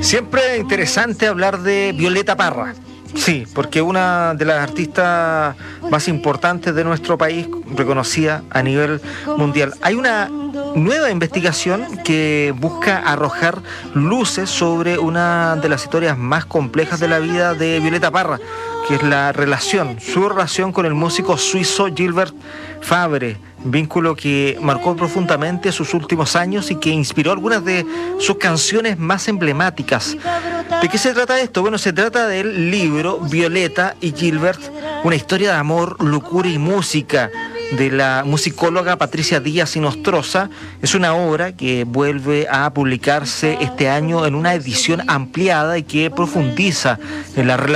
Siempre interesante hablar de Violeta Parra. Sí, porque una de las artistas más importantes de nuestro país, reconocida a nivel mundial. Hay una nueva investigación que busca arrojar luces sobre una de las historias más complejas de la vida de Violeta Parra, que es su relación con el músico suizo Gilbert Fabre, vínculo que marcó profundamente sus últimos años y que inspiró algunas de sus canciones más emblemáticas. ¿De qué se trata esto? Bueno, se trata del libro Violeta y Gilbert, una historia de amor, locura y música, de la musicóloga Patricia Díaz Inostroza. Es una obra que vuelve a publicarse este año en una edición ampliada y que profundiza en la relación